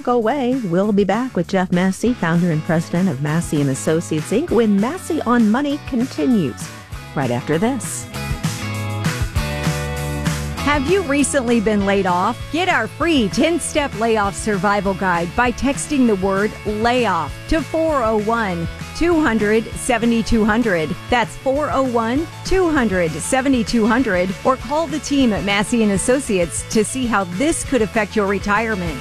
go away. We'll be back with Jeff Massey, founder and president of Massey & Associates, Inc., when Massey on Money continues right after this. Have you recently been laid off? Get our free 10-step layoff survival guide by texting the word layoff to 401-200-7200. That's 401-200-7200, or call the team at Massey & Associates to see how this could affect your retirement.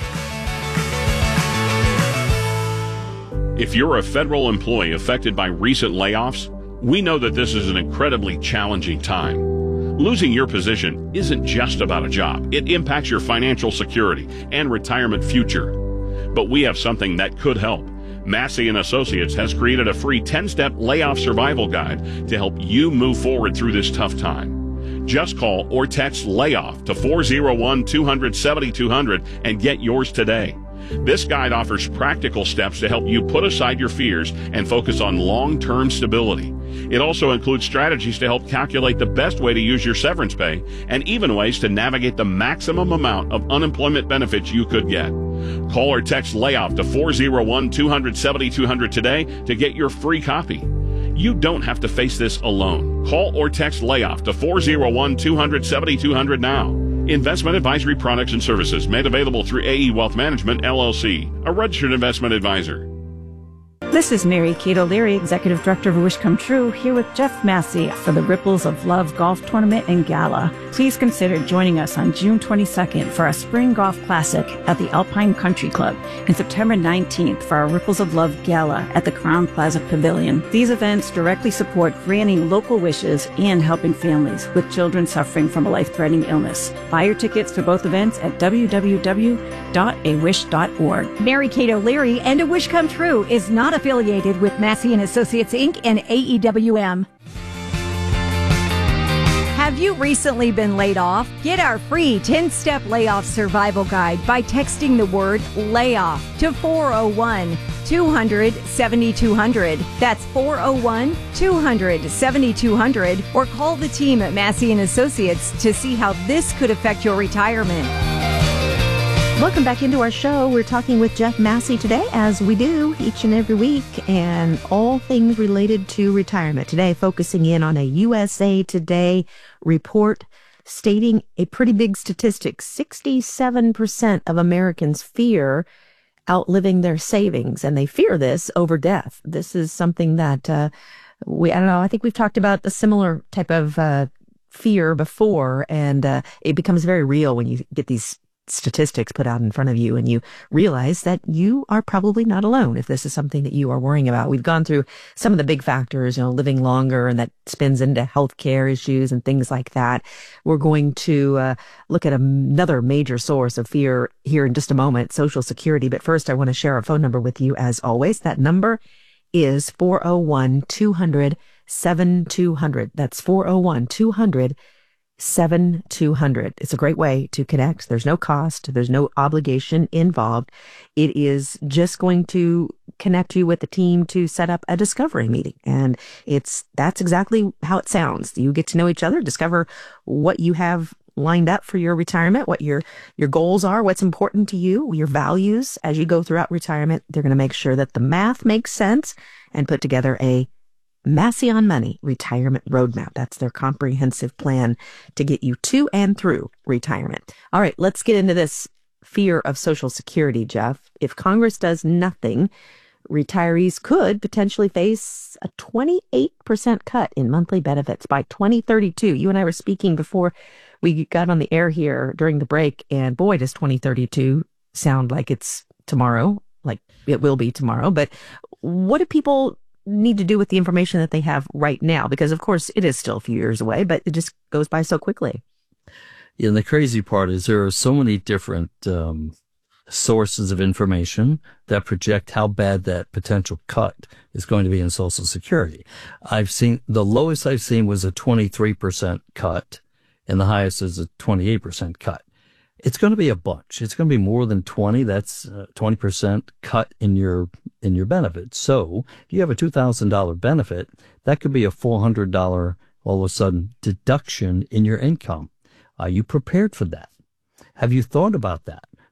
If you're a federal employee affected by recent layoffs, we know that this is an incredibly challenging time. Losing your position isn't just about a job. It impacts your financial security and retirement future. But we have something that could help. Massey & Associates has created a free 10-step layoff survival guide to help you move forward through this tough time. Just call or text layoff to 401-200-7200 and get yours today. This guide offers practical steps to help you put aside your fears and focus on long-term stability. It also includes strategies to help calculate the best way to use your severance pay and even ways to navigate the maximum amount of unemployment benefits you could get. Call or text layoff to 401-200-7200 today to get your free copy. You don't have to face this alone. Call or text layoff to 401-200-7200 now. Investment advisory products and services made available through AE Wealth Management, LLC, a registered investment advisor. This is Mary Kate O'Leary, Executive Director of Wish Come True, here with Jeff Massey for the Ripples of Love Golf Tournament and Gala. Please consider joining us on June 22nd for our Spring Golf Classic at the Alpine Country Club and September 19th for our Ripples of Love Gala at the Crowne Plaza Pavilion. These events directly support granting local wishes and helping families with children suffering from a life-threatening illness. Buy your tickets for both events at www.awish.org. Mary Kate O'Leary and A Wish Come True is not affiliated with Massey & Associates, Inc. and AEWM. Have you recently been laid off? Get our free 10-step layoff survival guide by texting the word layoff to 401-200-7200. That's 401-200-7200, or call the team at Massey & Associates to see how this could affect your retirement. Welcome back into our show. We're talking with Jeff Massey today, as we do each and every week, and all things related to retirement. Today, focusing in on a USA Today report stating a pretty big statistic. 67% of Americans fear outliving their savings, and they fear this over death. This is something that I don't know, I think we've talked about a similar type of fear before, and it becomes very real when you get these statistics put out in front of you and you realize that you are probably not alone if this is something that you are worrying about. We've gone through some of the big factors, living longer, and that spins into healthcare issues and things like that. We're going to look at another major source of fear here in just a moment, Social Security. But first, I want to share a phone number with you as always. That number is 401-200-7200. That's 401-200-7200. It's a great way to connect. There's no cost. There's no obligation involved. It is just going to connect you with the team to set up a discovery meeting. And that's exactly how it sounds. You get to know each other, discover what you have lined up for your retirement, what your goals are, what's important to you, your values as you go throughout retirement. They're going to make sure that the math makes sense and put together a Massey on Money Retirement Roadmap. That's their comprehensive plan to get you to and through retirement. All right, let's get into this fear of Social Security, Jeff. If Congress does nothing, retirees could potentially face a 28% cut in monthly benefits by 2032. You and I were speaking before we got on the air here during the break, and boy, does 2032 sound like it's tomorrow, like it will be tomorrow. But what do people need to do with the information that they have right now? Because, of course, it is still a few years away, but it just goes by so quickly. Yeah, and the crazy part is there are so many different sources of information that project how bad that potential cut is going to be in Social Security. The lowest I've seen was a 23% cut, and the highest is a 28% cut. It's going to be a bunch. It's going to be more than 20. That's 20% cut in your benefit. So if you have a $2,000 benefit, that could be a $400 all of a sudden deduction in your income. Are you prepared for that? Have you thought about that?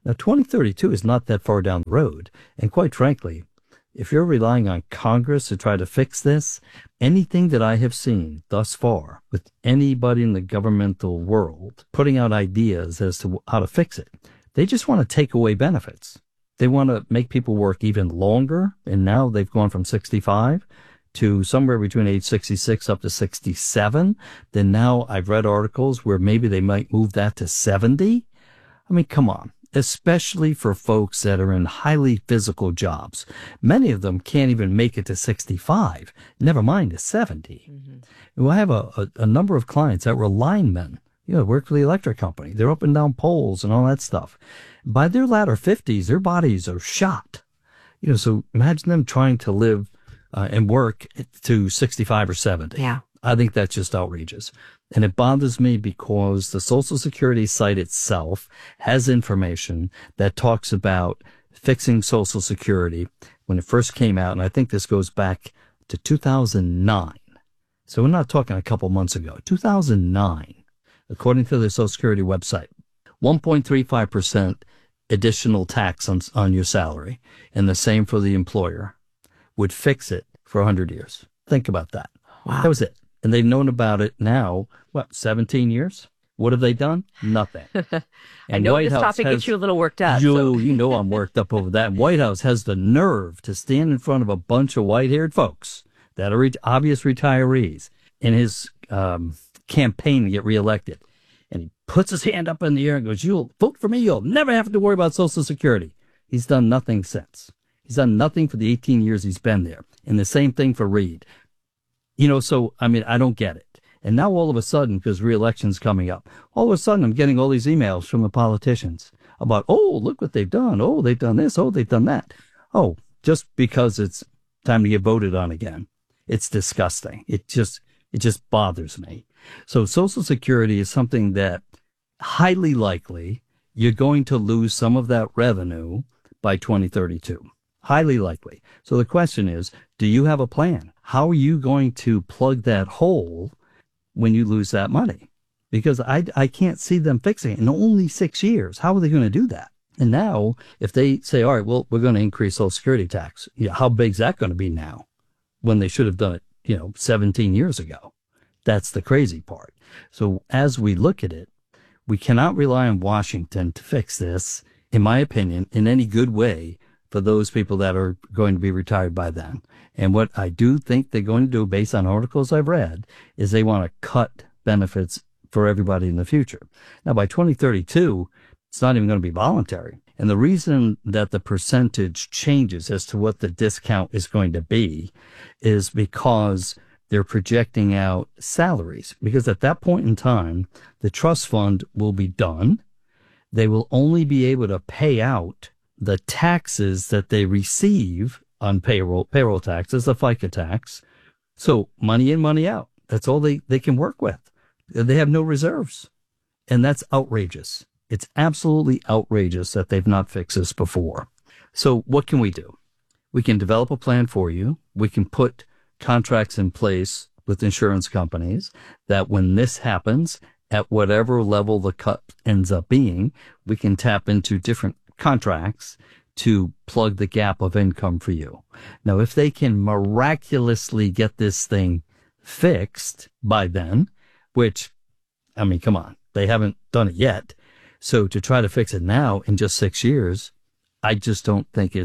Now, 2032 is not that far down the road. And quite frankly, if you're relying on Congress to try to fix this, anything that I have seen thus far with anybody in the governmental world putting out ideas as to how to fix it, they just want to take away benefits. They want to make people work even longer. And now they've gone from 65 to somewhere between age 66 up to 67. Then now I've read articles where maybe they might move that to 70. I mean, come on. Especially for folks that are in highly physical jobs. Many of them can't even make it to 65, never mind to 70. Well, I have a number of clients that were linemen, work for the electric company. They're up and down poles and all that stuff. By their latter 50s, their bodies are shot. So imagine them trying to live and work to 65 or 70. Yeah. I think that's just outrageous. And it bothers me because the Social Security site itself has information that talks about fixing Social Security when it first came out. And I think this goes back to 2009. So we're not talking a couple months ago. 2009, according to the Social Security website, 1.35% additional tax on your salary, and the same for the employer, would fix it for 100 years. Think about that. Wow. That was it. And they've known about it now, 17 years? What have they done? Nothing. I know this topic gets you a little worked up. You know I'm worked up over that. White House has the nerve to stand in front of a bunch of white-haired folks that are obvious retirees in his campaign to get reelected. And he puts his hand up in the air and goes, "You'll vote for me, you'll never have to worry about Social Security." He's done nothing since. He's done nothing for the 18 years he's been there. And the same thing for Reid. So, I don't get it. And now all of a sudden, because re-election's coming up, all of a sudden I'm getting all these emails from the politicians about, oh, look what they've done. Oh, they've done this. Oh, they've done that. Oh, just because it's time to get voted on again. It's disgusting. It just bothers me. So Social Security is something that highly likely you're going to lose some of that revenue by 2032. Highly likely. So the question is, do you have a plan? How are you going to plug that hole when you lose that money? Because I can't see them fixing it in only 6 years. How are they going to do that? And now, if they say, all right, well, we're going to increase Social Security tax, how big is that going to be now when they should have done it, 17 years ago? That's the crazy part. So as we look at it, we cannot rely on Washington to fix this, in my opinion, in any good way for those people that are going to be retired by then. And what I do think they're going to do, based on articles I've read, is they want to cut benefits for everybody in the future. Now, by 2032, it's not even going to be voluntary. And the reason that the percentage changes as to what the discount is going to be is because they're projecting out salaries. Because at that point in time, the trust fund will be done. They will only be able to pay out the taxes that they receive on payroll taxes, the FICA tax. So money in, money out. That's all they can work with. They have no reserves. And that's outrageous. It's absolutely outrageous that they've not fixed this before. So what can we do? We can develop a plan for you. We can put contracts in place with insurance companies that when this happens, at whatever level the cut ends up being, we can tap into different contracts to plug the gap of income for you. Now, if they can miraculously get this thing fixed by then, which, come on, they haven't done it yet. So to try to fix it now in just 6 years, I just don't think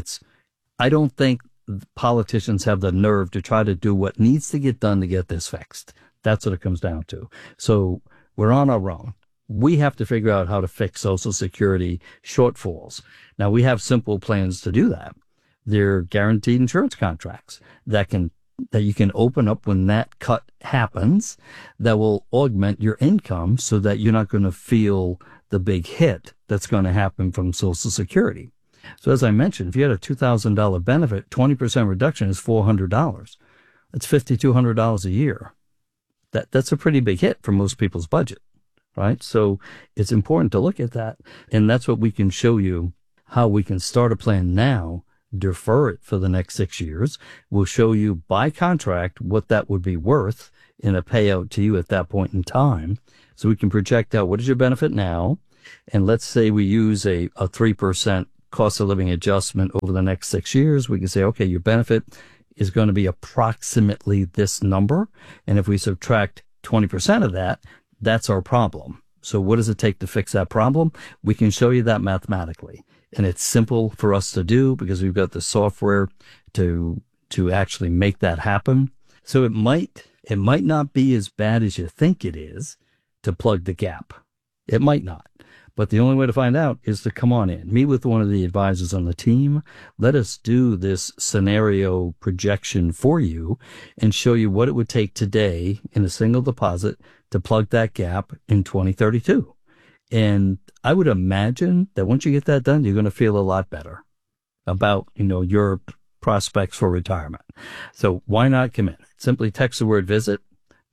I don't think politicians have the nerve to try to do what needs to get done to get this fixed. That's what it comes down to. So we're on our own. We have to figure out how to fix Social Security shortfalls. Now, we have simple plans to do that. They're guaranteed insurance contracts that you can open up when that cut happens that will augment your income so that you're not going to feel the big hit that's going to happen from Social Security. So as I mentioned, if you had a $2,000 benefit, 20% reduction is $400. That's $5,200 a year. That's a pretty big hit for most people's budget. Right? So it's important to look at that. And that's what we can show you, how we can start a plan now, defer it for the next 6 years. We'll show you by contract what that would be worth in a payout to you at that point in time. So we can project out what is your benefit now, And let's say we use a 3% cost of living adjustment over the next 6 years. We can say, okay, your benefit is going to be approximately this number. And if we subtract 20% of that, that's our problem. So what does it take to fix that problem? We can show you that mathematically. And it's simple for us to do because we've got the software to actually make that happen. So it might not be as bad as you think it is to plug the gap. It might not. But the only way to find out is to come on in, meet with one of the advisors on the team. Let us do this scenario projection for you and show you what it would take today in a single deposit to plug that gap in 2032. And I would imagine that once you get that done, you're going to feel a lot better about, your prospects for retirement. So why not come in? Simply text the word visit to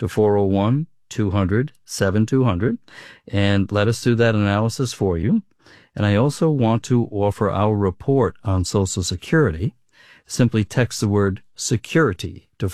401-200-7200 and let us do that analysis for you. And I also want to offer our report on Social Security. Simply text the word security to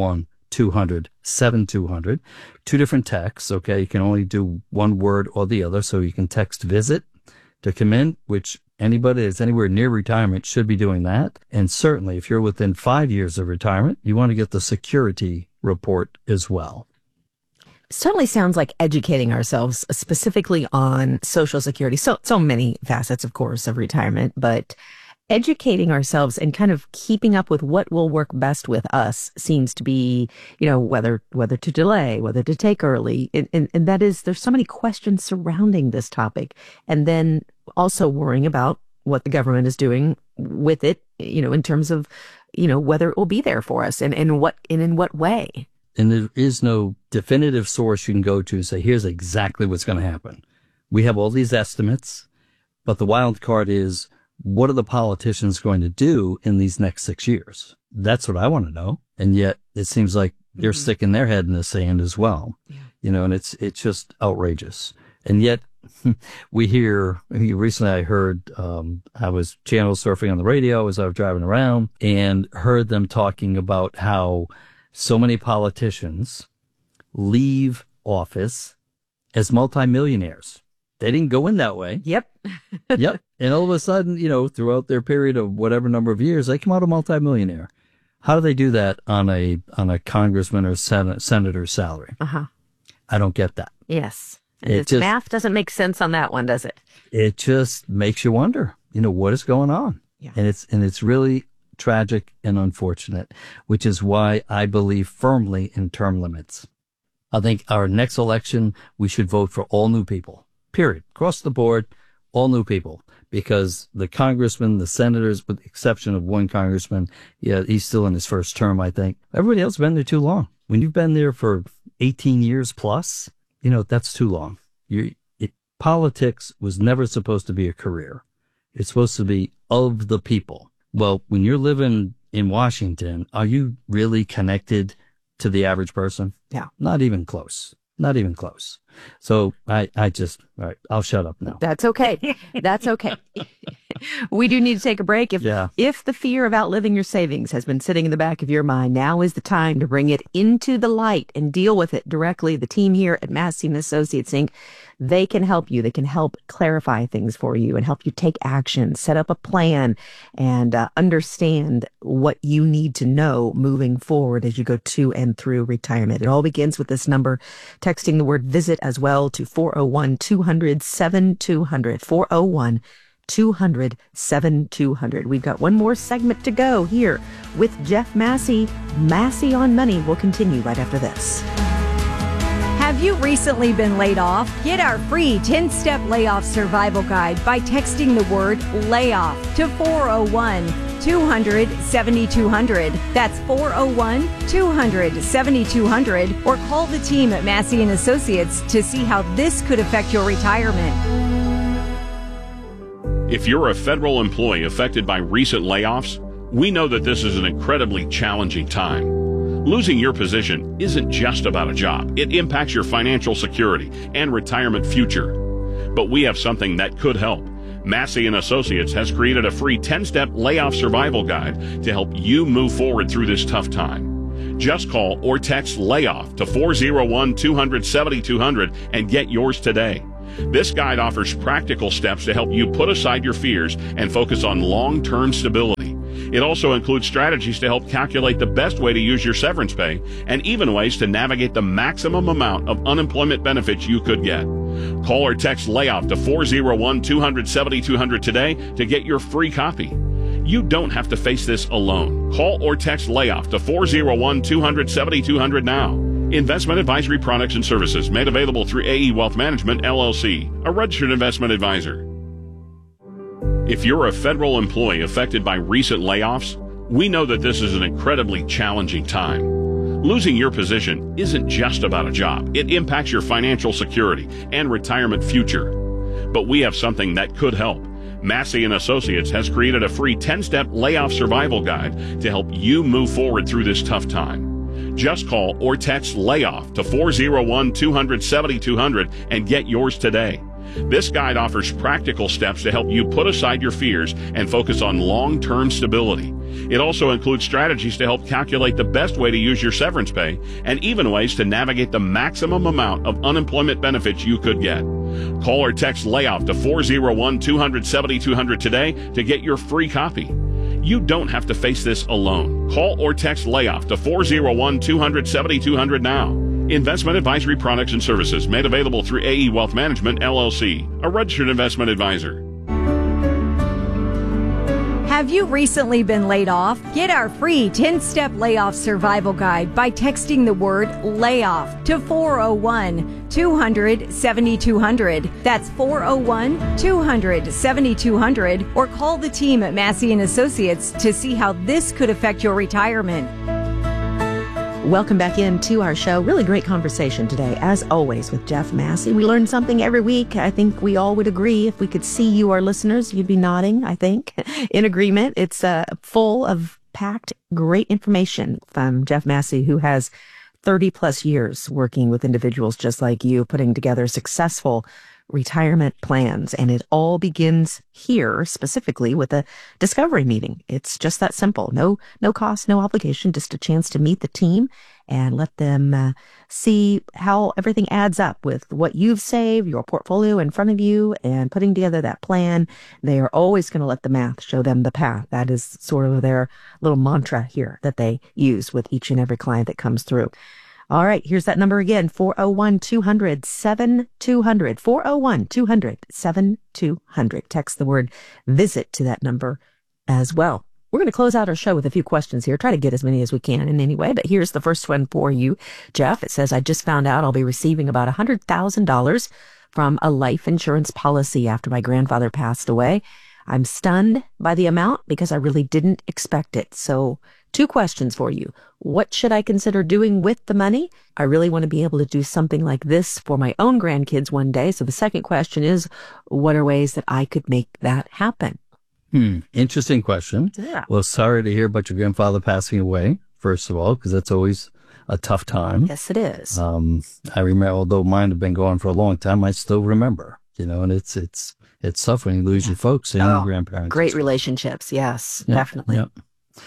401-200-7200. Two different texts, okay? You can only do one word or the other, so you can text visit to come in, which anybody that's anywhere near retirement should be doing that. And certainly if you're within 5 years of retirement, you want to get the security report as well. Certainly sounds like educating ourselves specifically on Social Security. So many facets, of course, of retirement, but educating ourselves and kind of keeping up with what will work best with us seems to be, whether to delay, whether to take early. And that is, there's so many questions surrounding this topic. And then also worrying about what the government is doing with it, in terms of, whether it will be there for us and in what way. And there is no definitive source you can go to and say, here's exactly what's going to happen. We have all these estimates, but the wild card is, what are the politicians going to do in these next 6 years? That's what I want to know. And yet it seems like they're sticking their head in the sand as well. Yeah. And it's just outrageous. And yet we hear, recently I heard, I was channel surfing on the radio as I was driving around and heard them talking about how so many politicians leave office as multimillionaires. They didn't go in that way. Yep. Yep. And all of a sudden, throughout their period of whatever number of years, they come out a multimillionaire. How do they do that on a congressman or senator's salary? Uh-huh. I don't get that. Yes. And math doesn't make sense on that one, does it? It just makes you wonder, what is going on? Yeah. And it's really tragic and unfortunate, which is why I believe firmly in term limits. I think our next election, we should vote for all new people, period. Across the board, all new people, because the congressmen, the senators, with the exception of one congressman, he's still in his first term, I think. Everybody else has been there too long. When you've been there for 18 years plus, that's too long. Politics was never supposed to be a career. It's supposed to be of the people. Well, when you're living in Washington, are you really connected to the average person? Yeah. Not even close. Not even close. So all right, I'll shut up now. That's okay. That's okay. We do need to take a break. If the fear of outliving your savings has been sitting in the back of your mind, now is the time to bring it into the light and deal with it directly. The team here at Massey & Associates Inc., they can help you. They can help clarify things for you and help you take action, set up a plan, and understand what you need to know moving forward as you go to and through retirement. It all begins with this number, texting the word visit as well to 401-200-7200, 401-200-7200. We've got one more segment to go here with Jeff Massey. Massey on Money will continue right after this. Have you recently been laid off? Get our free 10-step layoff survival guide by texting the word layoff to 401-200-7200. That's 401-200-7200, or call the team at Massey & Associates to see how this could affect your retirement. If you're a federal employee affected by recent layoffs, we know that this is an incredibly challenging time. Losing your position isn't just about a job. It impacts your financial security and retirement future. But we have something that could help. Massey & Associates has created a free 10-step layoff survival guide to help you move forward through this tough time. Just call or text layoff to 401-200-7200 and get yours today. This guide offers practical steps to help you put aside your fears and focus on long-term stability. It also includes strategies to help calculate the best way to use your severance pay and even ways to navigate the maximum amount of unemployment benefits you could get. Call or text LAYOFF to 401-200-7200 today to get your free copy. You don't have to face this alone. Call or text LAYOFF to 401-200-7200 now. Investment advisory products and services made available through AE Wealth Management, LLC, a registered investment advisor. If you're a federal employee affected by recent layoffs, we know that this is an incredibly challenging time. Losing your position isn't just about a job. It impacts your financial security and retirement future. But we have something that could help. Massey & Associates has created a free 10-step layoff survival guide to help you move forward through this tough time. Just call or text LAYOFF to 401-200-7200 and get yours today. This guide offers practical steps to help you put aside your fears and focus on long-term stability. It also includes strategies to help calculate the best way to use your severance pay and even ways to navigate the maximum amount of unemployment benefits you could get. Call or text LAYOFF to 401-200-7200 today to get your free copy. You don't have to face this alone. Call or text LAYOFF to 401-200-7200 now. Investment advisory products and services made available through AE Wealth Management, LLC, a registered investment advisor. Have you recently been laid off? Get our free 10-step layoff survival guide by texting the word layoff to 401-200-7200. That's 401-200-7200, or call the team at Massey & Associates to see how this could affect your retirement. Welcome back into our show. Really great conversation today, as always, with Jeff Massey. We learn something every week. I think we all would agree. If we could see you, our listeners, you'd be nodding, I think, in agreement. It's full of packed, great information from Jeff Massey, who has 30 plus years working with individuals just like you, putting together successful retirement plans. And it all begins here, specifically with a discovery meeting. It's just that simple. No cost, no obligation, just a chance to meet the team and let them see how everything adds up with what you've saved, your portfolio in front of you, and putting together that plan. They are always going to let the math show them the path. That is sort of their little mantra here that they use with each and every client that comes through. All right, here's that number again, 401-200-7200, 401-200-7200. Text the word visit to that number as well. We're going to close out our show with a few questions here, try to get as many as we can in any way, but here's the first one for you, Jeff. It says, I just found out I'll be receiving about $100,000 from a life insurance policy after my grandfather passed away. I'm stunned by the amount because I really didn't expect it. So 2 questions for you. What should I consider doing with the money? I really want to be able to do something like this for my own grandkids one day. So the second question is, what are ways that I could make that happen? Interesting question. Yeah. Well, sorry to hear about your grandfather passing away, first of all, because that's always a tough time. Yes, it is. I remember, although mine have been gone for a long time, I still remember, and it's tough when you lose your folks and your grandparents. Great relationships. Yes, definitely. Yeah.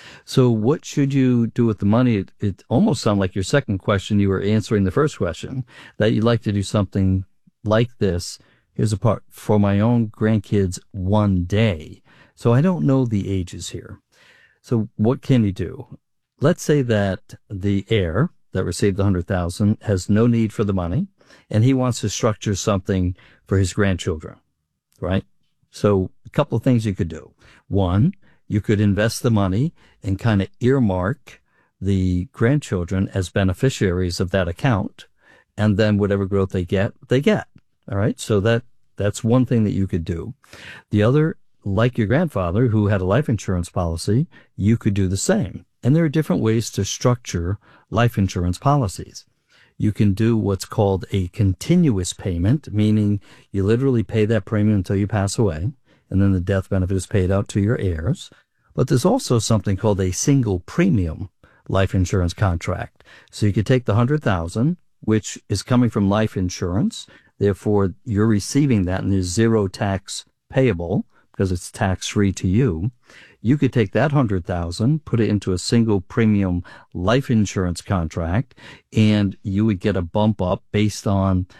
So what should you do with the money? It almost sounded like your second question, you were answering the first question, that you'd like to do something like this. Here's a part, for my own grandkids one day. So I don't know the ages here. So what can you do? Let's say that the heir that received the $100,000 has no need for the money, and he wants to structure something for his grandchildren, right? So a couple of things you could do. One, you could invest the money and kind of earmark the grandchildren as beneficiaries of that account, and then whatever growth they get. All right. So that's one thing that you could do. The other, like your grandfather who had a life insurance policy, you could do the same. And there are different ways to structure life insurance policies. You can do what's called a continuous payment, meaning you literally pay that premium until you pass away, and then the death benefit is paid out to your heirs. But there's also something called a single premium life insurance contract. So you could take the $100,000, which is coming from life insurance. Therefore, you're receiving that and there's zero tax payable because it's tax-free to you. You could take that $100,000, put it into a single premium life insurance contract, and you would get a bump up based on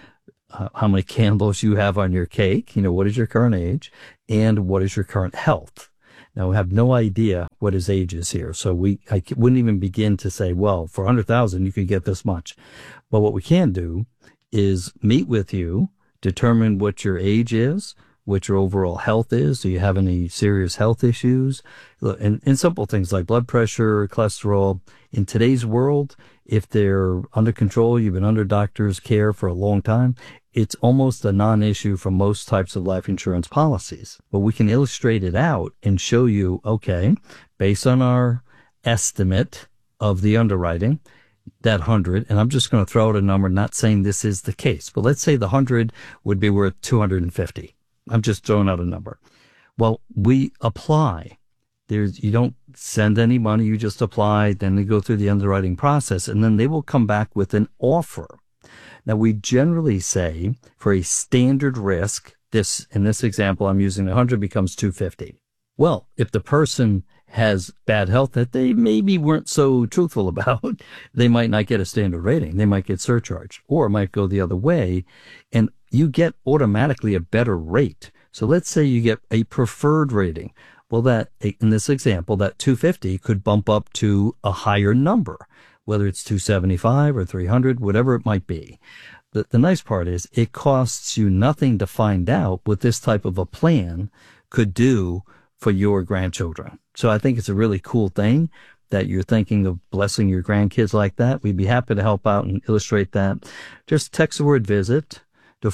how many candles you have on your cake, what is your current age, and what is your current health. Now, we have no idea what his age is here, so I wouldn't even begin to say, well, for 100,000, you could get this much. But what we can do is meet with you, determine what your age is, what your overall health is. Do you have any serious health issues? And simple things like blood pressure, cholesterol. In today's world, if they're under control, you've been under doctor's care for a long time, it's almost a non-issue for most types of life insurance policies. But we can illustrate it out and show you, okay, based on our estimate of the underwriting, that 100, and I'm just going to throw out a number, not saying this is the case, but let's say the 100 would be worth 250. I'm just throwing out a number. Well, we apply. You don't send any money, you just apply, then they go through the underwriting process, and then they will come back with an offer. Now, we generally say for a standard risk, in this example, I'm using 100 becomes 250. Well, if the person has bad health that they maybe weren't so truthful about, they might not get a standard rating. They might get surcharged, or it might go the other way, and you get automatically a better rate. So let's say you get a preferred rating. Well, in this example, that 250 could bump up to a higher number, whether it's 275 or 300, whatever it might be. The nice part is it costs you nothing to find out what this type of a plan could do for your grandchildren. So I think it's a really cool thing that you're thinking of blessing your grandkids like that. We'd be happy to help out and illustrate that. Just text the word visit to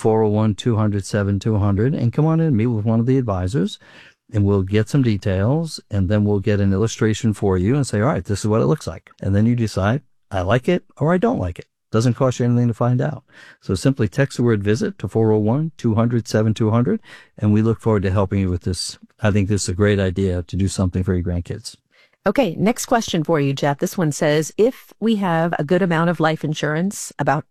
401-200-7200 and come on in and meet with one of the advisors, and we'll get some details, and then we'll get an illustration for you and say, all right, this is what it looks like. And then you decide, I like it or I don't like it. Doesn't cost you anything to find out. So simply text the word visit to 401-200-7200, and we look forward to helping you with this. I think this is a great idea to do something for your grandkids. Okay, next question for you, Jeff. This one says, if we have a good amount of life insurance, about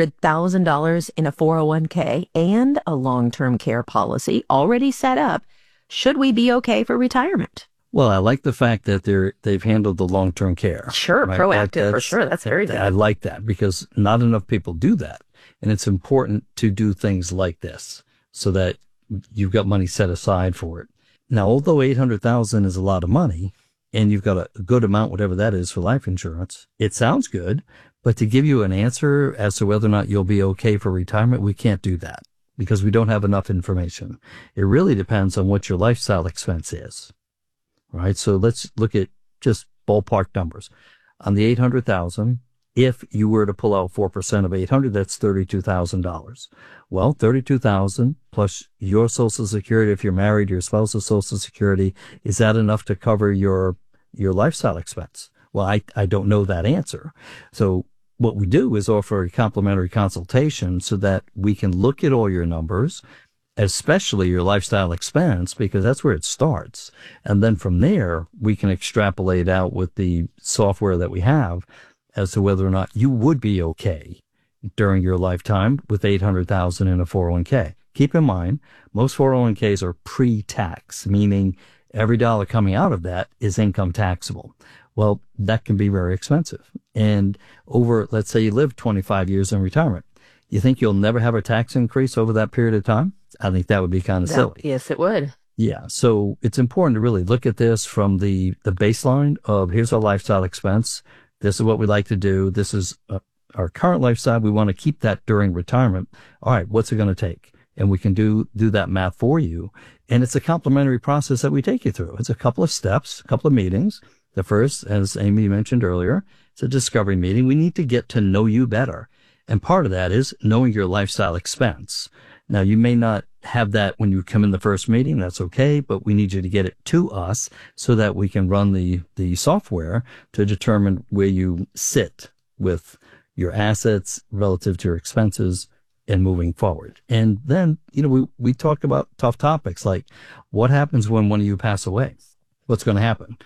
$800,000 in a 401k and a long-term care policy already set up, should we be okay for retirement? Well, I like the fact that they've handled the long-term care. Sure, right? Proactive for sure. That's very good. I like that because not enough people do that. And it's important to do things like this so that you've got money set aside for it. Now, although $800,000 is a lot of money and you've got a good amount, whatever that is for life insurance, it sounds good. But to give you an answer as to whether or not you'll be okay for retirement, we can't do that because we don't have enough information. It really depends on what your lifestyle expense is. Right, so let's look at just ballpark numbers. On the $800,000, if you were to pull out 4% of 800, that's $32,000. Well, $32,000 plus your Social Security, if you're married, your spouse's Social Security, is that enough to cover your lifestyle expense? Well, I don't know that answer. So what we do is offer a complimentary consultation so that we can look at all your numbers, especially your lifestyle expense, because that's where it starts. And then from there, we can extrapolate out with the software that we have as to whether or not you would be okay during your lifetime with $800,000 in a 401k. Keep in mind, most 401ks are pre-tax, meaning every dollar coming out of that is income taxable. Well, that can be very expensive. And let's say you live 25 years in retirement. You think you'll never have a tax increase over that period of time? I think that would be kind of silly. Yes, it would. Yeah. So it's important to really look at this from the baseline of here's our lifestyle expense. This is what we like to do. This is our current lifestyle. We want to keep that during retirement. All right. What's it going to take? And we can do that math for you. And it's a complimentary process that we take you through. It's a couple of steps, a couple of meetings. The first, as Amy mentioned earlier, it's a discovery meeting. We need to get to know you better. And part of that is knowing your lifestyle expense. Now, you may not have that when you come in the first meeting. That's okay, but we need you to get it to us so that we can run the software to determine where you sit with your assets relative to your expenses and moving forward. And then, we talk about tough topics like what happens when one of you pass away? What's going to happen?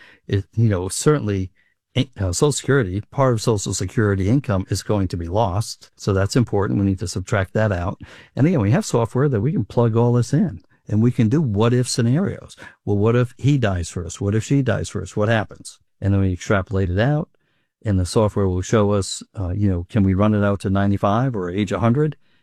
Certainly Social Security, part of Social Security income is going to be lost. So that's important. We need to subtract that out. And again, we have software that we can plug all this in and we can do what if scenarios. Well, what if he dies first? What if she dies first? What happens? And then we extrapolate it out and the software will show us, can we run it out to 95 or age 100?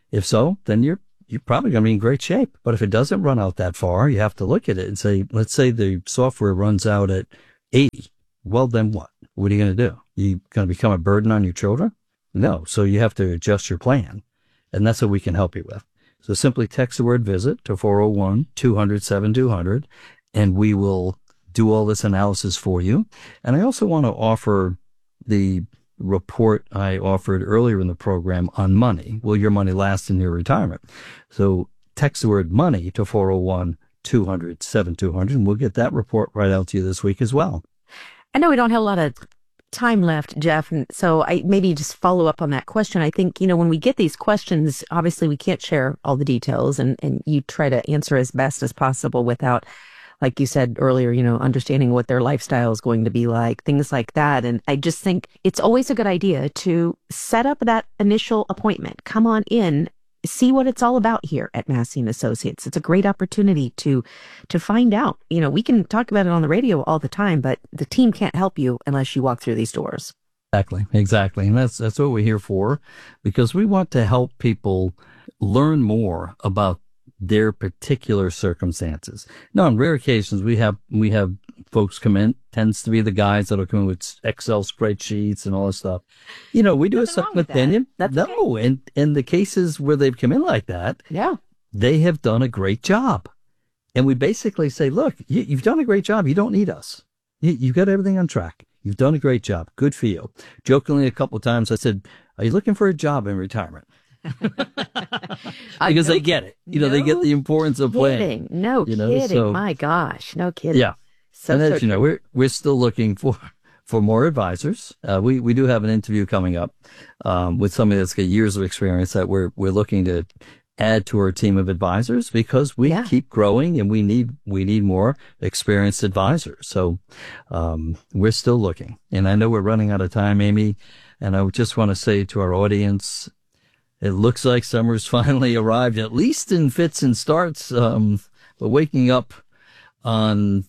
If so, then you're probably going to be in great shape. But if it doesn't run out that far, you have to look at it and say, let's say the software runs out at 80. Well, then what? What are you going to do? You going to become a burden on your children? No. So you have to adjust your plan. And that's what we can help you with. So simply text the word visit to 401-200-7200, and we will do all this analysis for you. And I also want to offer the report I offered earlier in the program on money. Will your money last in your retirement? So text the word money to 401-200-7200, and we'll get that report right out to you this week as well. I know we don't have a lot of time left, Jeff, and so I maybe just follow up on that question. I think, when we get these questions, obviously we can't share all the details, and you try to answer as best as possible without, like you said earlier, understanding what their lifestyle is going to be like, things like that. And I just think it's always a good idea to set up that initial appointment. Come on in, see what it's all about here at Massey & Associates. It's a great opportunity to find out. We can talk about it on the radio all the time, but the team can't help you unless you walk through these doors. Exactly. And that's what we're here for, because we want to help people learn more about their particular circumstances. Now, on rare occasions, we have folks come in, tends to be the guys that'll come in with Excel spreadsheets and all this stuff. We do a second opinion. No, okay. And the cases where they've come in like that, they have done a great job. And we basically say, look, you've done a great job. You don't need us. You've got everything on track. You've done a great job. Good for you. Jokingly, a couple of times I said, are you looking for a job in retirement? Because they get it. They get the importance of planning. No kidding. So, my gosh. No kidding. Yeah. And as we're still looking for more advisors. We do have an interview coming up with somebody that's got years of experience that we're looking to add to our team of advisors, because we keep growing and we need more experienced advisors. So we're still looking. And I know we're running out of time, Amy, and I just want to say to our audience, it looks like summer's finally arrived, at least in fits and starts. But waking up on,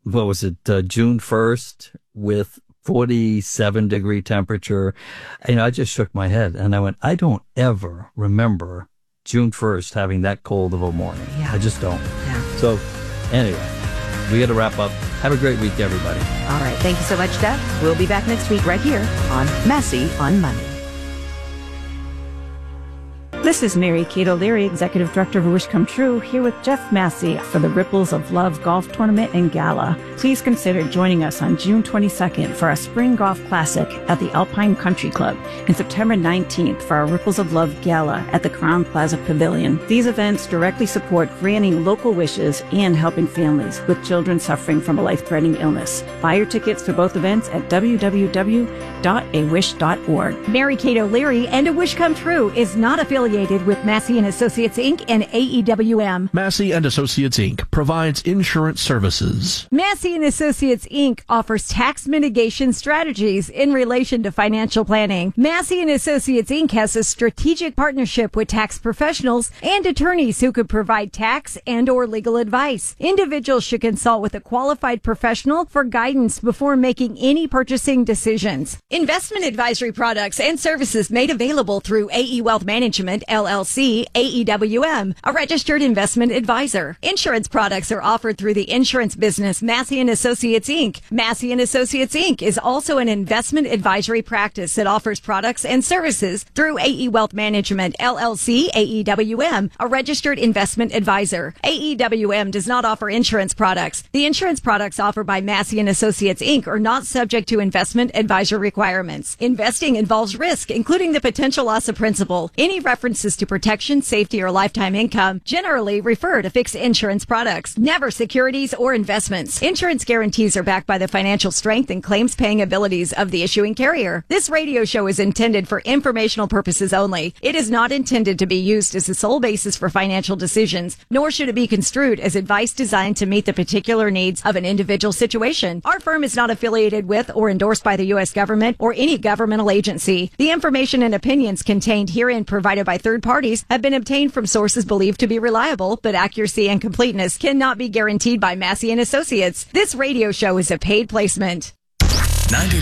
June 1st with 47-degree temperature, I just shook my head and I went, I don't ever remember June 1st having that cold of a morning. Yeah. I just don't. Yeah. So anyway, we got to wrap up. Have a great week, everybody. All right. Thank you so much, Jeff. We'll be back next week right here on Massey on Money. This is Mary Kate O'Leary, Executive Director of Wish Come True, here with Jeff Massey for the Ripples of Love Golf Tournament and Gala. Please consider joining us on June 22nd for our Spring Golf Classic at the Alpine Country Club, and September 19th for our Ripples of Love Gala at the Crowne Plaza Pavilion. These events directly support granting local wishes and helping families with children suffering from a life-threatening illness. Buy your tickets for both events at www.awish.org. Mary Kate O'Leary and A Wish Come True is not affiliated with Massey & Associates, Inc. and AEWM. Massey & Associates, Inc. provides insurance services. Massey & Associates, Inc. offers tax mitigation strategies in relation to financial planning. Massey & Associates, Inc. has a strategic partnership with tax professionals and attorneys who could provide tax and or legal advice. Individuals should consult with a qualified professional for guidance before making any purchasing decisions. Investment advisory products and services made available through AE Wealth Management, LLC, AEWM, a registered investment advisor. Insurance products are offered through the insurance business Massey & Associates, Inc. Massey & Associates, Inc. is also an investment advisory practice that offers products and services through AE Wealth Management, LLC, AEWM, a registered investment advisor. AEWM does not offer insurance products. The insurance products offered by Massey & Associates, Inc. are not subject to investment advisor requirements. Investing involves risk, including the potential loss of principal. Any references to protection, safety, or lifetime income generally refer to fixed insurance products, never securities or investments. Insurance guarantees are backed by the financial strength and claims paying abilities of the issuing carrier. This radio show is intended for informational purposes only. It is not intended to be used as the sole basis for financial decisions, nor should it be construed as advice designed to meet the particular needs of an individual situation. Our firm is not affiliated with or endorsed by the U.S. government or any governmental agency. The information and opinions contained herein provided by third parties have been obtained from sources believed to be reliable, but accuracy and completeness cannot be guaranteed by Massey & Associates. This radio show is a paid placement.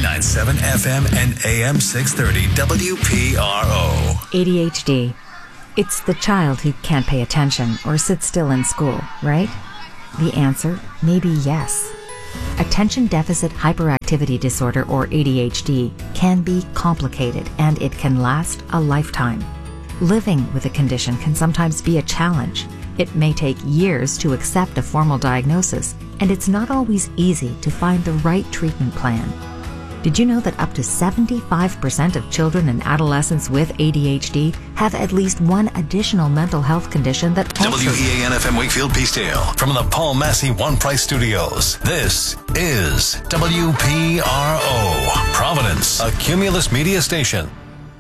99.7 FM and AM 630 WPRO. ADHD. It's the child who can't pay attention or sit still in school, right? The answer may be yes. Attention deficit hyperactivity disorder, or ADHD, can be complicated and it can last a lifetime. Living with a condition can sometimes be a challenge. It may take years to accept a formal diagnosis, and it's not always easy to find the right treatment plan. Did you know that up to 75% of children and adolescents with ADHD have at least one additional mental health condition that also... WEAN-FM Wakefield Peacedale from the Paul Massey One Price Studios. This is WPRO, Providence, a Cumulus Media station.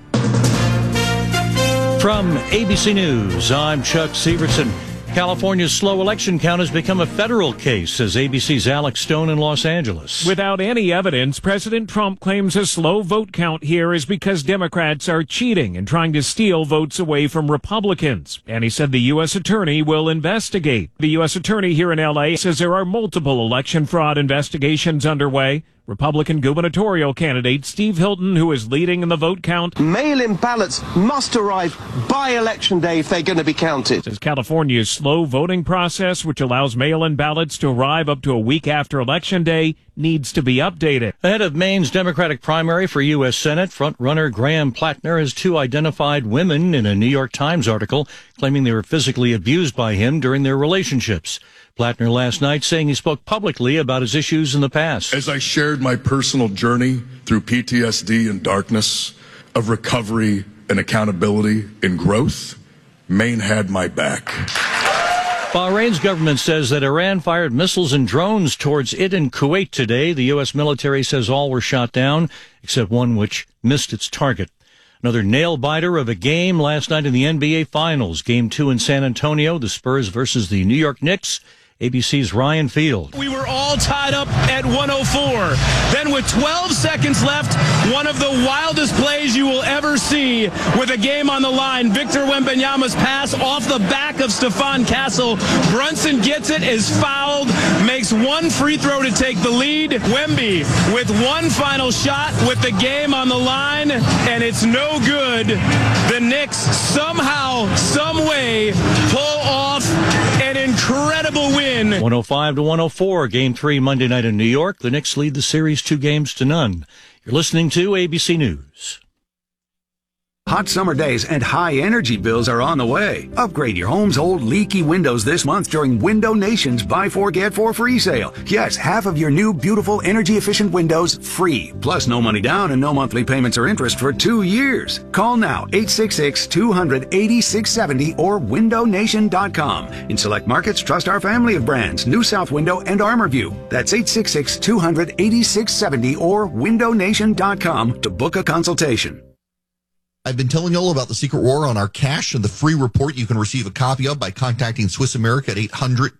From ABC News, I'm Chuck Severson. California's slow election count has become a federal case, says ABC's Alex Stone in Los Angeles. Without any evidence, President Trump claims a slow vote count here is because Democrats are cheating and trying to steal votes away from Republicans. And he said the U.S. attorney will investigate. The U.S. attorney here in L.A. says there are multiple election fraud investigations underway. Republican gubernatorial candidate Steve Hilton, who is leading in the vote count. Mail-in ballots must arrive by Election Day if they're going to be counted. Says California's slow voting process, which allows mail-in ballots to arrive up to a week after Election Day, needs to be updated. Ahead of Maine's Democratic primary for U.S. Senate, frontrunner Graham Plattner has two identified women in a New York Times article claiming they were physically abused by him during their relationships. Plattner last night saying he spoke publicly about his issues in the past. As I shared my personal journey through PTSD and darkness, of recovery and accountability and growth, Maine had my back. Bahrain's government says that Iran fired missiles and drones towards it in Kuwait today. The U.S. military says all were shot down, except one which missed its target. Another nail-biter of a game last night in the NBA Finals. Game 2 in San Antonio, the Spurs versus the New York Knicks. ABC's Ryan Field. We were all tied up at 104. Then with 12 seconds left, one of the wildest plays you will ever see with a game on the line. Victor Wembanyama's pass off the back of Stephon Castle. Brunson gets it, is fouled, makes one free throw to take the lead. Wemby with one final shot with the game on the line, and it's no good. The Knicks somehow, some way, pull off an incredible win. 105-104, Game 3 Monday night in New York. The Knicks lead the series 2-0. You're listening to ABC News. Hot summer days and high energy bills are on the way. Upgrade your home's old leaky windows this month during Window Nation's Buy 4 Get 4 free sale. Yes, half of your new beautiful energy efficient windows free. Plus no money down and no monthly payments or interest for 2 years. Call now 866-200-8670 or windownation.com. In select markets, trust our family of brands, New South Window and ArmorView. That's 866-200-8670 or windownation.com to book a consultation. I've been telling you all about the Secret War on our cash and the free report you can receive a copy of by contacting Swiss America at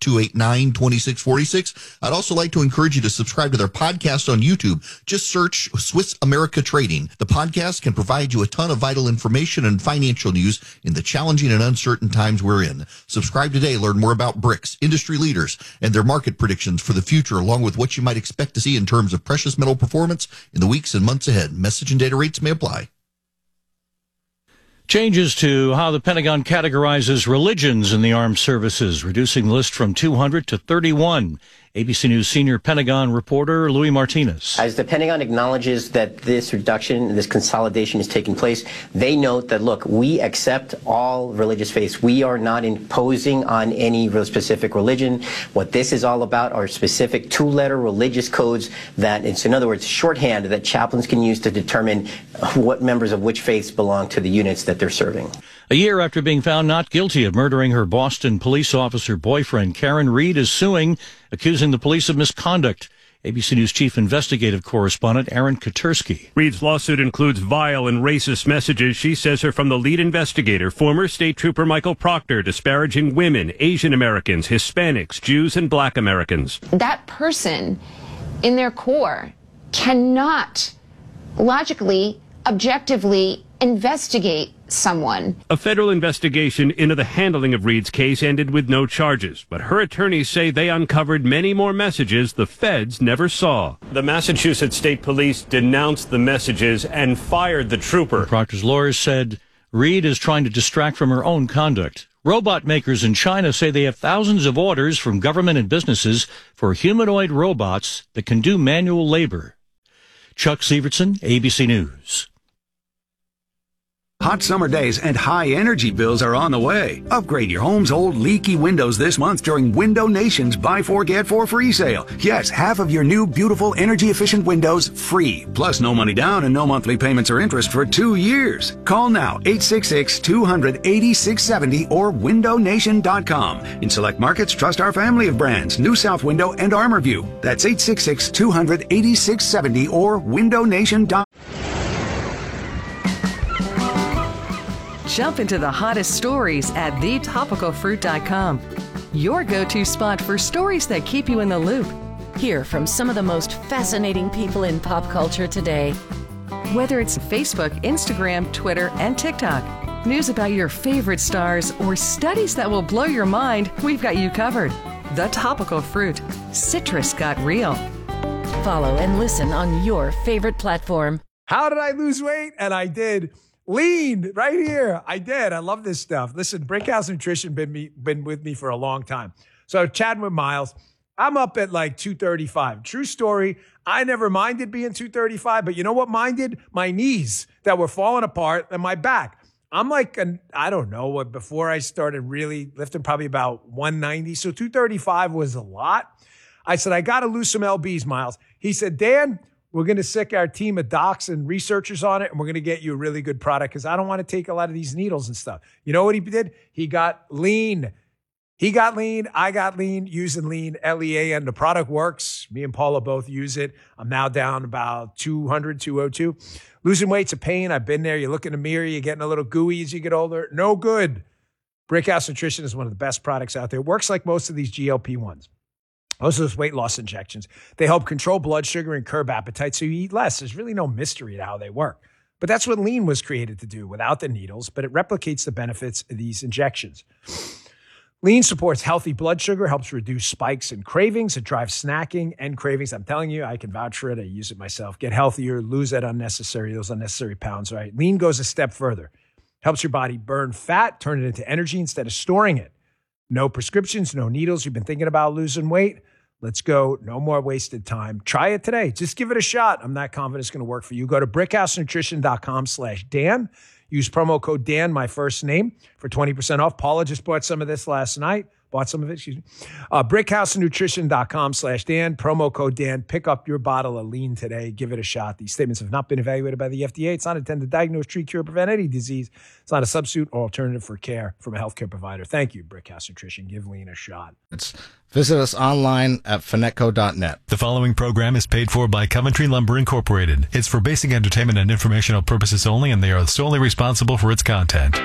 800-289-2646. I'd also like to encourage you to subscribe to their podcast on YouTube. Just search Swiss America Trading. The podcast can provide you a ton of vital information and financial news in the challenging and uncertain times we're in. Subscribe today. Learn more about BRICS, industry leaders, and their market predictions for the future, along with what you might expect to see in terms of precious metal performance in the weeks and months ahead. Message and data rates may apply. Changes to how the Pentagon categorizes religions in the armed services, reducing the list from 200 to 31. ABC News senior Pentagon reporter Louis Martinez. As the Pentagon acknowledges that this reduction, this consolidation is taking place, they note that, look, we accept all religious faiths. We are not imposing on any real specific religion. What this is all about are specific two-letter religious codes that, it's in other words, shorthand that chaplains can use to determine what members of which faiths belong to the units that they're serving. A year after being found not guilty of murdering her Boston police officer boyfriend, Karen Reed is suing, accusing the police of misconduct. ABC News chief investigative correspondent Aaron Katursky. Reed's lawsuit includes vile and racist messages she says are from the lead investigator, former state trooper Michael Proctor, disparaging women, Asian Americans, Hispanics, Jews, and Black Americans. That person in their core cannot logically, objectively investigate someone. A federal investigation into the handling of Reed's case ended with no charges, but her attorneys say they uncovered many more messages the feds never saw. The Massachusetts State Police denounced the messages and fired the trooper. Proctor's lawyers said Reed is trying to distract from her own conduct. Robot makers in China say they have thousands of orders from government and businesses for humanoid robots that can do manual labor. Chuck Severson, ABC News. Hot summer days and high energy bills are on the way. Upgrade your home's old leaky windows this month during Window Nation's Buy 4 Get 4 free sale. Yes, half of your new beautiful energy efficient windows free. Plus no money down and no monthly payments or interest for 2 years. Call now 866-200-8670 or windownation.com. In select markets, trust our family of brands, New South Window and ArmorView. That's 866-200-8670 or windownation.com. Jump into the hottest stories at thetopicalfruit.com. Your go-to spot for stories that keep you in the loop. Hear from some of the most fascinating people in pop culture today. Whether it's Facebook, Instagram, Twitter, and TikTok, news about your favorite stars, or studies that will blow your mind, we've got you covered. The Topical Fruit. Citrus got real. Follow and listen on your favorite platform. How did I lose weight? And I did. Lean right here. I did. I love this stuff. Listen, Brickhouse Nutrition been with me for a long time. So chatting with Miles, I'm up at like 235. True story. I never minded being 235, but you know what minded? My knees that were falling apart and my back. I'm like, I don't know what, before I started really lifting, probably about 190. So 235 was a lot. I said, I got to lose some LBs, Miles. He said, Dan, we're going to sick our team of docs and researchers on it, and we're going to get you a really good product because I don't want to take a lot of these needles and stuff. You know what he did? He got lean. He got lean. I got lean using lean, L-E-A-N. The product works. Me and Paula both use it. I'm now down about 200, 202. Losing weight's a pain. I've been there. You look in the mirror. You're getting a little gooey as you get older. No good. Brickhouse Nutrition is one of the best products out there. It works like most of these GLP-1s. Most of those weight loss injections, they help control blood sugar and curb appetite so you eat less. There's really no mystery to how they work. But that's what lean was created to do without the needles, but it replicates the benefits of these injections. Lean supports healthy blood sugar, helps reduce spikes and cravings. It drives snacking and cravings. I'm telling you, I can vouch for it. I use it myself. Get healthier, lose those unnecessary pounds, right? Lean goes a step further. Helps your body burn fat, turn it into energy instead of storing it. No prescriptions, no needles. You've been thinking about losing weight? Let's go. No more wasted time. Try it today. Just give it a shot. I'm not confident it's going to work for you. Go to brickhousenutrition.com/Dan. Use promo code Dan, my first name, for 20% off. Paula just bought some of this last night. brickhousenutrition.com/Dan. Promo code Dan. Pick up your bottle of lean today. Give it a shot. These statements have not been evaluated by the FDA. It's not intended to diagnose, treat, cure, prevent any disease. It's not a substitute or alternative for care from a healthcare provider. Thank you, Brickhouse Nutrition. Give lean a shot. Visit us online at finetco.net. The following program is paid for by Coventry Lumber Incorporated. It's for basic entertainment and informational purposes only, and they are solely responsible for its content.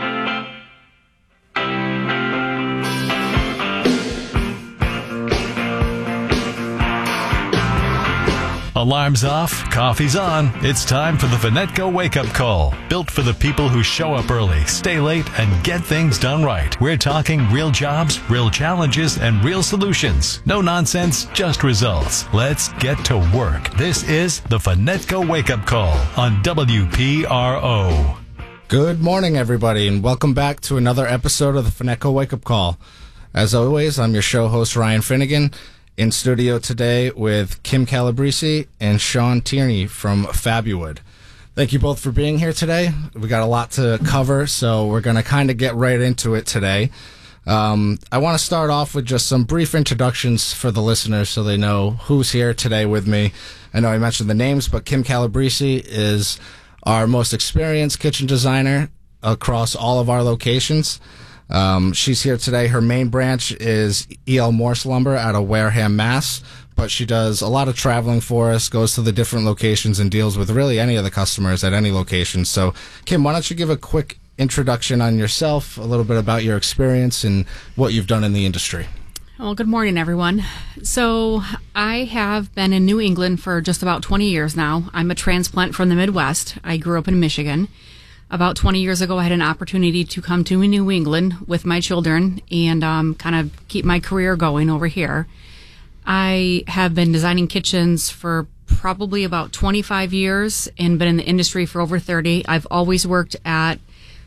Alarms off, coffee's on. It's time for the Finetco Wake-Up Call. Built for the people who show up early, stay late, and get things done right. We're talking real jobs, real challenges, and real solutions. No nonsense, just results. Let's get to work. This is the Finetco Wake-Up Call on WPRO. Good morning, everybody, and welcome back to another episode of the Finetco Wake-Up Call. As always, I'm your show host, Ryan Finnegan. In studio today with Kim Calabrese and Sean Tierney from Fabuwood. Thank you both for being here today. We got a lot to cover, so we're going to kind of get right into it today. I want to start off with just some brief introductions for the listeners so they know who's here today with me. I know I mentioned the names, but Kim Calabrese is our most experienced kitchen designer across all of our locations. She's here today. Her main branch is E.L. Morse Lumber out of Wareham, Mass., but she does a lot of traveling for us, goes to the different locations, and deals with really any of the customers at any location. So, Kim, why don't you give a quick introduction on yourself, a little bit about your experience and what you've done in the industry. Well, good morning, everyone. So I have been in New England for just about 20 years now. I'm a transplant from the Midwest. I grew up in Michigan. About 20 years ago, I had an opportunity to come to New England with my children and kind of keep my career going over here. I have been designing kitchens for probably about 25 years and been in the industry for over 30. I've always worked at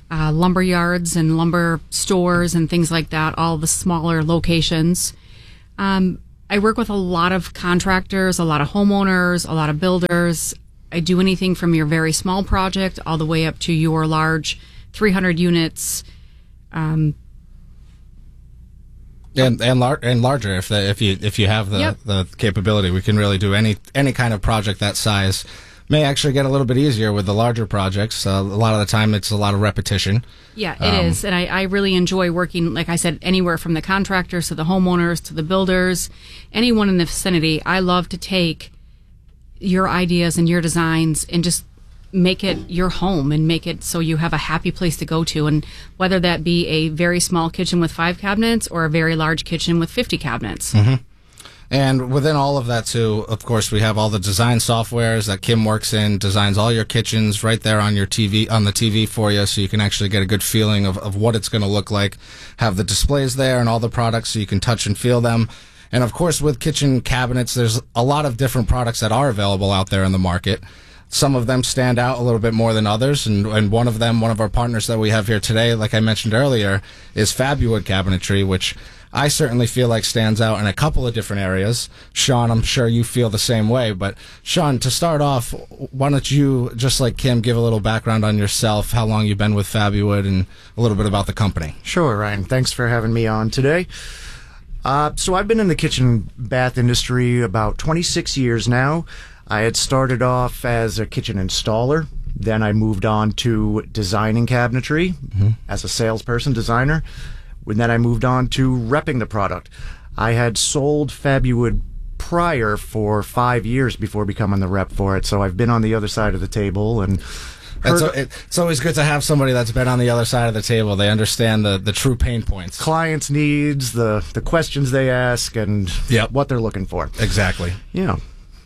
lumber yards and lumber stores and things like that, all the smaller locations. I work with a lot of contractors, a lot of homeowners, a lot of builders. I do anything from your very small project all the way up to your large 300 units. And larger if you have the capability. We can really do any kind of project that size. May actually get a little bit easier with the larger projects. A lot of the time it's a lot of repetition. Yeah, it is. And I really enjoy working, like I said, anywhere from the contractors to the homeowners to the builders, anyone in the vicinity. I love to take your ideas and your designs and just make it your home and make it so you have a happy place to go to. And whether that be a very small kitchen with 5 cabinets or a very large kitchen with 50 cabinets. Mm-hmm. And within all of that, too, of course, we have all the design softwares that Kim works in, designs all your kitchens right there on your TV, on the TV for you, so you can actually get a good feeling of what it's going to look like. Have the displays there and all the products so you can touch and feel them. And, of course, with kitchen cabinets, there's a lot of different products that are available out there in the market. Some of them stand out a little bit more than others, and one of them, one of our partners that we have here today, like I mentioned earlier, is Fabuwood Cabinetry, which I certainly feel like stands out in a couple of different areas. Sean, I'm sure you feel the same way. But Sean, to start off, why don't you, just like Kim, give a little background on yourself, how long you've been with Fabuwood, and a little bit about the company. Sure, Ryan. Thanks for having me on today. So I've been in the kitchen bath industry about 26 years now. I had started off as a kitchen installer. Then I moved on to designing cabinetry as a salesperson, designer. And then I moved on to repping the product. I had sold Fabuwood prior for 5 years before becoming the rep for it, so I've been on the other side of the table. And it's always good to have somebody that's been on the other side of the table. They understand the true pain points. Clients' needs, the questions they ask, and what they're looking for. Exactly. Yeah.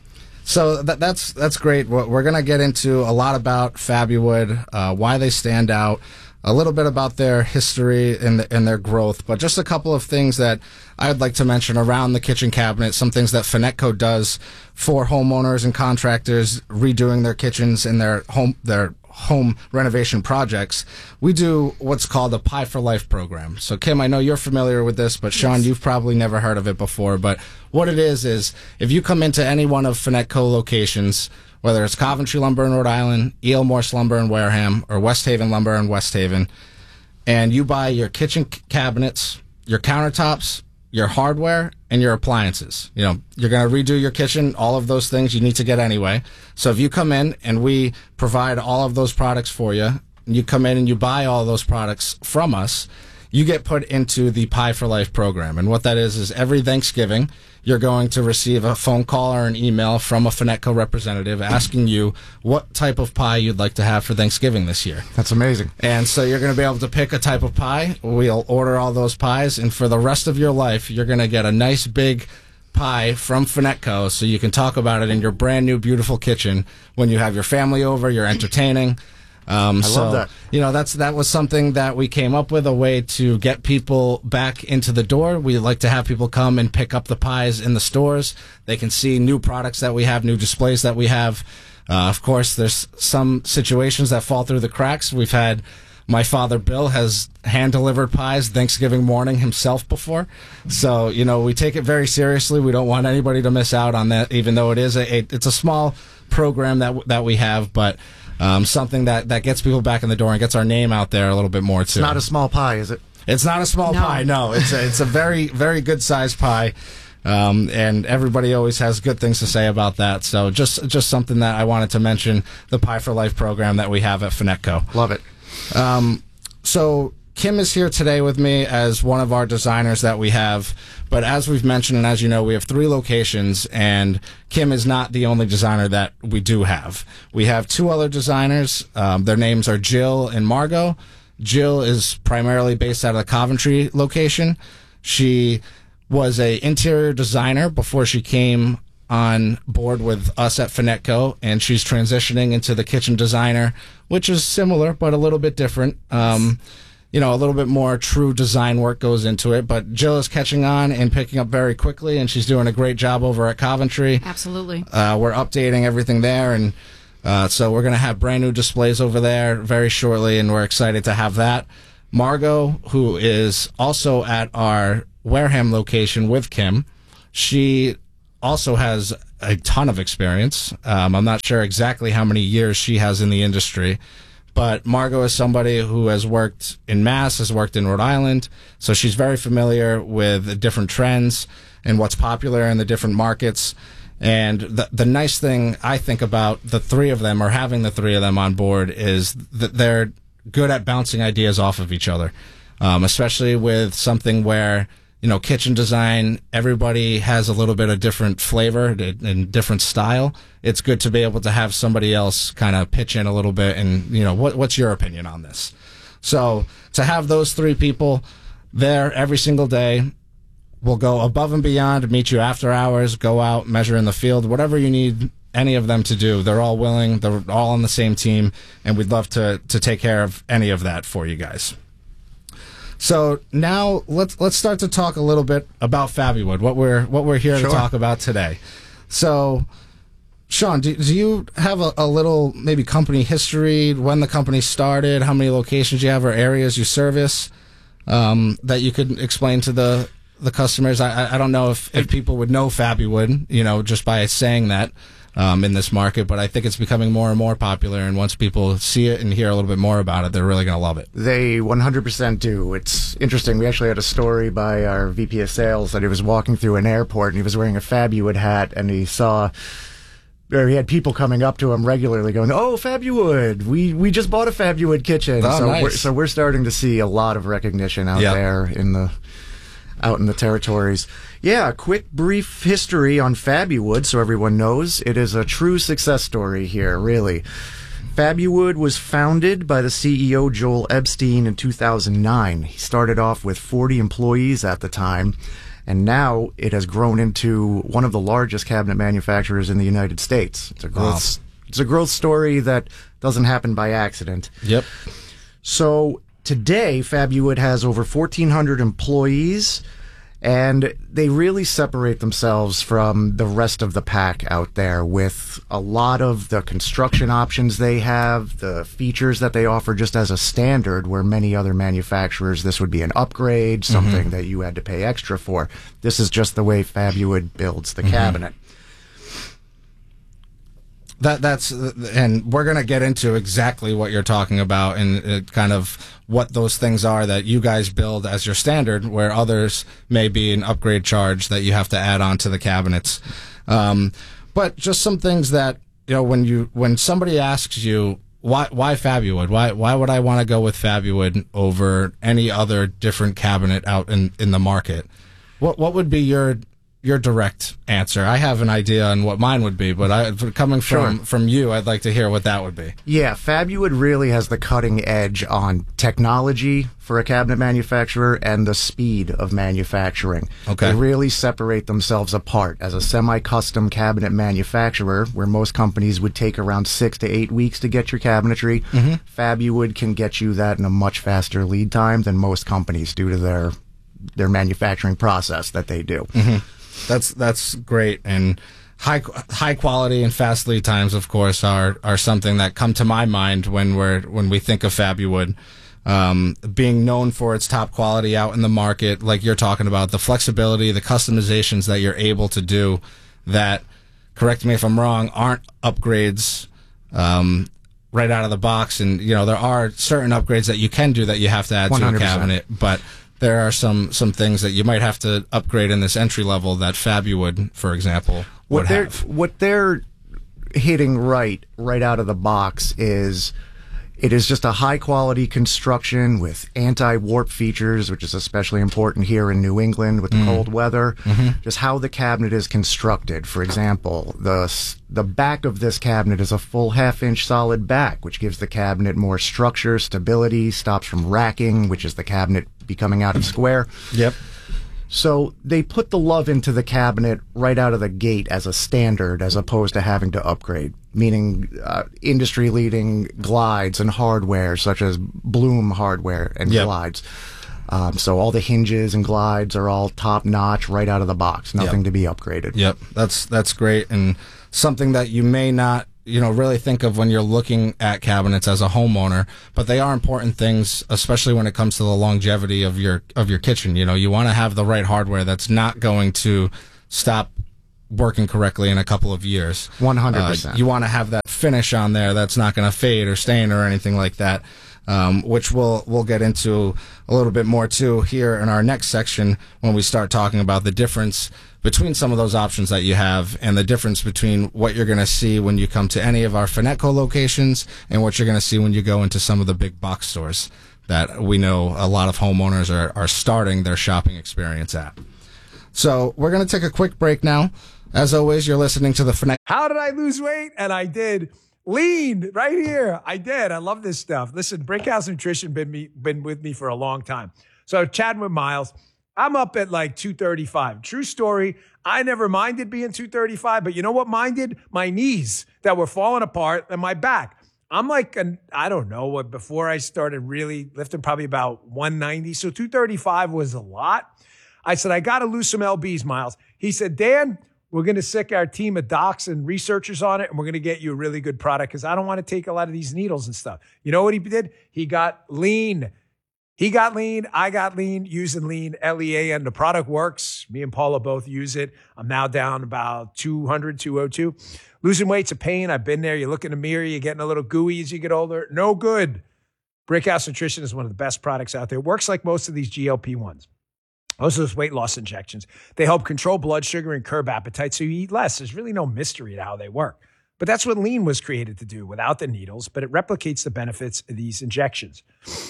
So that's great. We're going to get into a lot about Fabuwood, why they stand out, a little bit about their history and their growth, but just a couple of things that I'd like to mention around the kitchen cabinet, some things that Finetco does for homeowners and contractors redoing their kitchens and their home renovation projects. We do what's called a Pie for Life program. So Kim, I know you're familiar with this, but Sean, you've probably never heard of it before. But what it is if you come into any one of Finetco locations, whether it's Coventry Lumber in Rhode Island, E.L. Morse Lumber in Wareham, or West Haven Lumber in West Haven, and you buy your kitchen cabinets, your countertops, your hardware, and your appliances. You know, you're going to redo your kitchen, all of those things you need to get anyway. So if you come in and we provide all of those products for you, and you come in and you buy all of those products from us, you get put into the Pie for Life program. And what that is every Thanksgiving, you're going to receive a phone call or an email from a Finetco representative asking you what type of pie you'd like to have for Thanksgiving this year. That's amazing. And so you're going to be able to pick a type of pie. We'll order all those pies, and for the rest of your life, you're going to get a nice big pie from Finetco so you can talk about it in your brand new beautiful kitchen when you have your family over, you're entertaining. I love that. You know, that was something that we came up with, a way to get people back into the door. We like to have people come and pick up the pies in the stores. They can see new products that we have, new displays that we have. Of course, there's some situations that fall through the cracks. We've had my father, Bill, has hand-delivered pies Thanksgiving morning himself before. So, you know, we take it very seriously. We don't want anybody to miss out on that, even though it is it's a small program that we have, but something that gets people back in the door and gets our name out there a little bit more, too. It's not a small pie, is it? It's not a small pie, no. It's a very, very good-sized pie, and everybody always has good things to say about that. So just something that I wanted to mention, the Pie for Life program that we have at Finetco. Love it. So Kim is here today with me as one of our designers that we have. But as we've mentioned, and as you know, we have 3 locations, and Kim is not the only designer that we do have. We have 2 other designers. Their names are Jill and Margot. Jill is primarily based out of the Coventry location. She was an interior designer before she came on board with us at Finetco, and she's transitioning into the kitchen designer, which is similar but a little bit different. You know, a little bit more true design work goes into it, but Jill is catching on and picking up very quickly, and she's doing a great job over at Coventry. Absolutely. We're updating everything there, and So we're going to have brand new displays over there very shortly, and we're excited to have that. Margot, who is also at our Wareham location with Kim, she also has a ton of experience. I'm not sure exactly how many years she has in the industry, but Margot is somebody who has worked in Mass, has worked in Rhode Island, so she's very familiar with the different trends and what's popular in the different markets. And the nice thing I think about the three of them, or having the three of them on board, is that they're good at bouncing ideas off of each other, especially with something where, kitchen design, everybody has a little bit of different flavor and different style. It's good to be able to have somebody else kind of pitch in a little bit and, what's your opinion on this? So to have those three people there every single day, we'll go above and beyond, meet you after hours, go out, measure in the field, whatever you need any of them to do. They're all willing. They're all on the same team, and we'd love to take care of any of that for you guys. So now let's start to talk a little bit about Fabuwood, what we're here to talk about today. So, Sean, do you have a little maybe company history, when the company started, how many locations you have or areas you service, that you could explain to the customers? I don't know if people would know Fabuwood, just by saying that. In this market, but I think it's becoming more and more popular, and once people see it and hear a little bit more about it, they're really going to love it. They 100% do. It's interesting. We actually had a story by our VP of sales that he was walking through an airport and he was wearing a Fabuwood hat, and he had people coming up to him regularly going, "Oh, Fabuwood, we just bought a Fabuwood kitchen." Oh, so nice. we're starting to see a lot of recognition out there out in the territories. Yeah, a quick, brief history on Fabuwood so everyone knows. It is a true success story here, really. Fabuwood was founded by the CEO Joel Epstein in 2009. He started off with 40 employees at the time, and now it has grown into one of the largest cabinet manufacturers in the United States. It's a growth story that doesn't happen by accident. Yep. So today, Fabuwood has over 1,400 employees, and they really separate themselves from the rest of the pack out there with a lot of the construction options they have, the features that they offer just as a standard, where many other manufacturers, this would be an upgrade, something that you had to pay extra for. This is just the way Fabuwood builds the cabinet. That's and we're going to get into exactly what you're talking about and kind of what those things are that you guys build as your standard, where others may be an upgrade charge that you have to add on to the cabinets. But just some things that, when somebody asks you, why Fabuwood? Why would I want to go with Fabuwood over any other different cabinet out in the market? What would be your direct answer? I have an idea on what mine would be, but coming from you, I'd like to hear what that would be. Yeah, Fabuwood really has the cutting edge on technology for a cabinet manufacturer and the speed of manufacturing. Okay. They really separate themselves apart. As a semi-custom cabinet manufacturer, where most companies would take around 6 to 8 weeks to get your cabinetry, Fabuwood can get you that in a much faster lead time than most companies due to their manufacturing process that they do. That's great, and high quality and fast lead times, of course, are something that come to my mind when we think of Fabuwood. Being known for its top quality out in the market, like you're talking about, the flexibility, the customizations that you're able to do that, correct me if I'm wrong, aren't upgrades right out of the box. And there are certain upgrades that you can do that you have to add 100%. To a cabinet, but there are some things that you might have to upgrade in this entry level that Fabuwood, for example, would have. What they're hitting right out of the box is it is just a high quality construction with anti-warp features, which is especially important here in New England with the cold weather. Just how the cabinet is constructed. For example, the back of this cabinet is a full 1/2-inch solid back, which gives the cabinet more structure, stability, stops from racking, which is the cabinet becoming out of square. Yep. So they put the love into the cabinet right out of the gate as a standard, as opposed to having to upgrade, meaning industry-leading glides and hardware, such as Bloom hardware and glides. So all the hinges and glides are all top-notch right out of the box, nothing to be upgraded. Yep, that's great, and something that you may not really think of when you're looking at cabinets as a homeowner, but they are important things, especially when it comes to the longevity of your kitchen. You want to have the right hardware that's not going to stop working correctly in a couple of years. 100%. You want to have that finish on there that's not going to fade or stain or anything like that, which we'll get into a little bit more too here in our next section when we start talking about the difference between some of those options that you have and the difference between what you're going to see when you come to any of our Finetco locations and what you're going to see when you go into some of the big box stores that we know a lot of homeowners are starting their shopping experience at. So we're going to take a quick break now. As always, you're listening to the Finetco. How did I lose weight? And I did. Lean right here. I did. I love this stuff. Listen, Brickhouse Nutrition been with me for a long time. So chatting with Miles, I'm up at like 235. True story. I never minded being 235, but you know what minded? My knees that were falling apart and my back. I'm like, I don't know what, before I started really lifting, probably about 190. So 235 was a lot. I said, I got to lose some LBs, Miles. He said, Dan, we're going to sick our team of docs and researchers on it, and we're going to get you a really good product because I don't want to take a lot of these needles and stuff. You know what he did? He got lean. He got lean. I got lean using lean, LEAN. The product works. Me and Paula both use it. I'm now down about 200, 202. Losing weight's a pain. I've been there. You look in the mirror, you're getting a little gooey as you get older. No good. Brickhouse Nutrition is one of the best products out there. It works like most of these GLP-1s. Most of those weight loss injections. They help control blood sugar and curb appetite so you eat less. There's really no mystery to how they work. But that's what lean was created to do without the needles, but it replicates the benefits of these injections.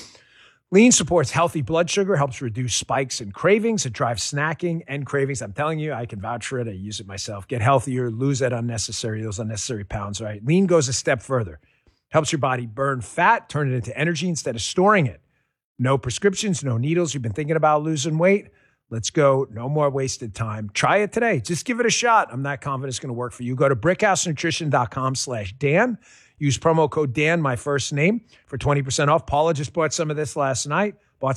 Lean supports healthy blood sugar, helps reduce spikes and cravings. It drives snacking and cravings. I'm telling you, I can vouch for it. I use it myself. Get healthier, lose those unnecessary pounds, right? Lean goes a step further. Helps your body burn fat, turn it into energy instead of storing it. No prescriptions, no needles. You've been thinking about losing weight? Let's go. No more wasted time. Try it today. Just give it a shot. I'm not confident it's going to work for you. Go to brickhousenutrition.com/Dan. Use promo code Dan, my first name, for 20% off. Paula just bought some of this last night.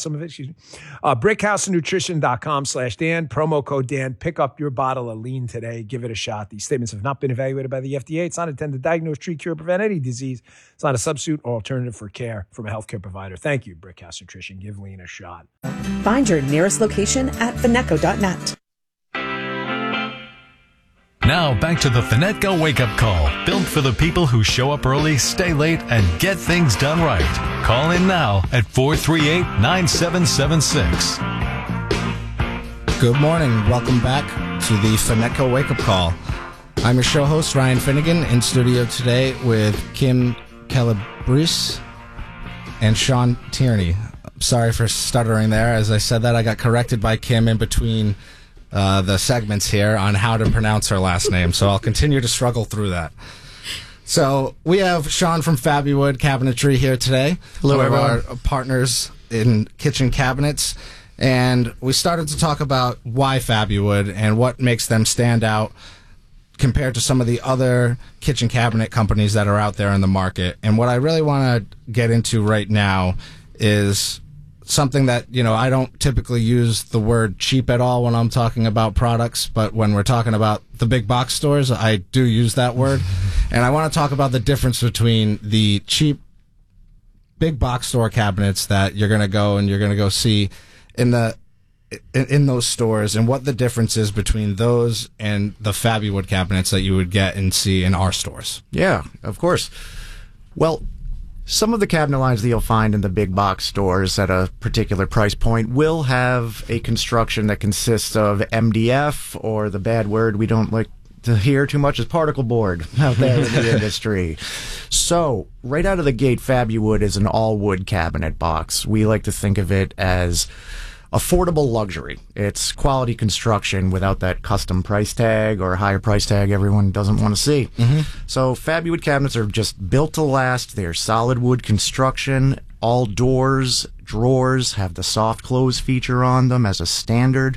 Brickhousenutrition.com/Dan. Promo code Dan. Pick up your bottle of lean today. Give it a shot. These statements have not been evaluated by the FDA. It's not intended to diagnose, treat, cure, prevent any disease. It's not a substitute or alternative for care from a healthcare provider. Thank you, Brickhouse Nutrition. Give lean a shot. Find your nearest location at finetco.net. Now back to the Finetco wake-up call, built for the people who show up early, stay late, and get things done right. Call in now at 438-9776. Good morning. Welcome back to the Finetco wake-up call. I'm your show host, Ryan Finnegan, in studio today with Kim Calabrese and Sean Tierney. Sorry for stuttering there. As I said that, I got corrected by Kim in between the segments here on how to pronounce her last name, so I'll continue to struggle through that. So we have Sean from Fabuwood Cabinetry here today. Hello, one everyone. of our partners in kitchen cabinets, and we started to talk about why Fabuwood and what makes them stand out compared to some of the other kitchen cabinet companies that are out there in the market. And what I really want to get into right now is something that, I don't typically use the word cheap at all when I'm talking about products, but when we're talking about the big box stores, I do use that word. And I want to talk about the difference between the cheap big box store cabinets that you're going to go see in those stores, and what the difference is between those and the Fabuwood cabinets that you would get and see in our stores. Yeah, of course. Well, some of the cabinet lines that you'll find in the big box stores at a particular price point will have a construction that consists of MDF, or the bad word we don't like to hear too much is particle board out there in the industry. So, right out of the gate, Fabuwood is an all-wood cabinet box. We like to think of it as affordable luxury. It's quality construction without that custom price tag or higher price tag everyone doesn't want to see. Mm-hmm. So Fabuwood cabinets are just built to last. They're solid wood construction. All doors, drawers have the soft close feature on them as a standard.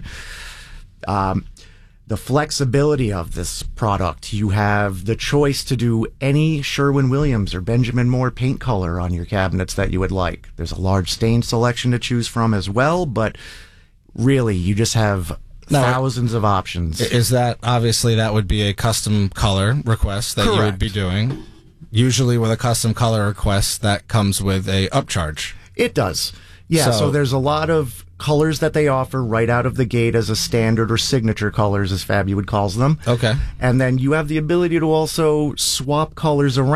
The flexibility of this product, you have the choice to do any Sherwin-Williams or Benjamin Moore paint color on your cabinets that you would like. There's a large stain selection to choose from as well, but really you just have thousands of options. Is that, obviously, that would be a custom color request that you would be doing. Usually with a custom color request, that comes with a upcharge. It does. Yeah, so there's a lot of colors that they offer right out of the gate as a standard or signature colors, as Fabi would calls them. Okay. And then you have the ability to also swap colors around.